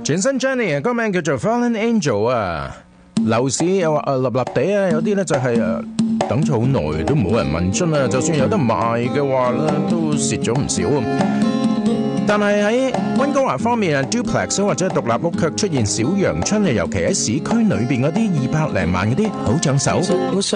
全新 Jenny 歌名叫做 Fallen Angel 啊，樓市又話立立地啊，有啲咧就係等咗好耐都冇人問津啊，就算有得賣嘅話咧，都蝕咗唔少。但係喺溫哥華方面啊 ，duplex 或者獨立屋卻出現小陽春啊，尤其喺市區裏邊嗰啲200零萬嗰啲好搶手。